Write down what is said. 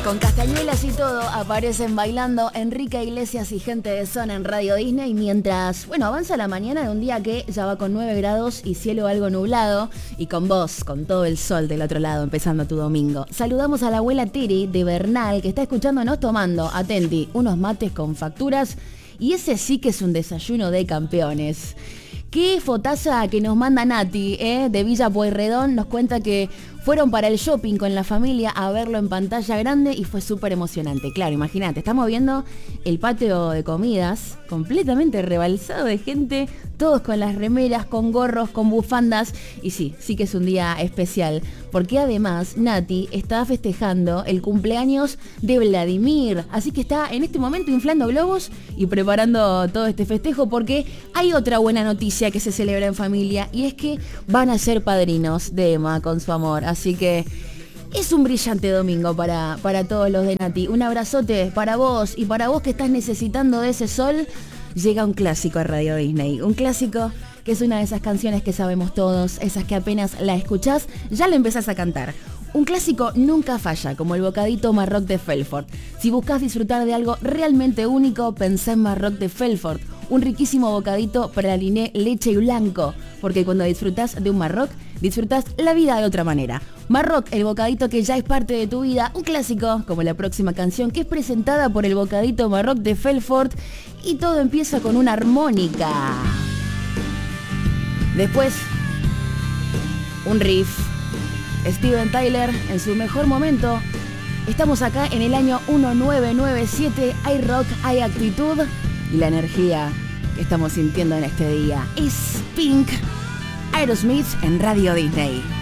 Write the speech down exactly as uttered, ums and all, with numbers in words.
Con castañuelas y todo aparecen bailando Enrique Iglesias y Gente de Zona en Radio Disney mientras, bueno, avanza la mañana de un día que ya va con nueve grados y cielo algo nublado y con vos, con todo el sol del otro lado empezando tu domingo. Saludamos a la abuela Tiri de Bernal que está escuchándonos tomando, atenti, unos mates con facturas y ese sí que es un desayuno de campeones. Qué fotaza que nos manda Nati, ¿eh? De Villa Pueyrredón, nos cuenta que fueron para el shopping con la familia a verlo en pantalla grande y fue súper emocionante. Claro, imagínate, estamos viendo el patio de comidas completamente rebalsado de gente, todos con las remeras, con gorros, con bufandas. Y sí, sí que es un día especial, porque además Nati está festejando el cumpleaños de Vladimir. Así que está en este momento inflando globos y preparando todo este festejo, porque hay otra buena noticia que se celebra en familia y es que van a ser padrinos de Emma con su amor. Así que es un brillante domingo para, para todos los de Nati. Un abrazote para vos y para vos que estás necesitando de ese sol. Llega un clásico a Radio Disney. Un clásico que es una de esas canciones que sabemos todos, esas que apenas la escuchás, ya la empezás a cantar. Un clásico nunca falla, como el bocadito Marroc de Felfort. Si buscas disfrutar de algo realmente único, pensá en Marroc de Felfort. Un riquísimo bocadito praliné, leche y blanco, porque cuando disfrutás de un Marroc, disfrutás la vida de otra manera. Marroc, el bocadito que ya es parte de tu vida, un clásico, como la próxima canción, que es presentada por el bocadito Marroc de Felfort, y todo empieza con una armónica. Después, un riff. Steven Tyler en su mejor momento. Estamos acá en el año mil novecientos noventa y siete, hay rock, hay actitud y la energía que estamos sintiendo en este día es Pink, Aerosmith en Radio Disney.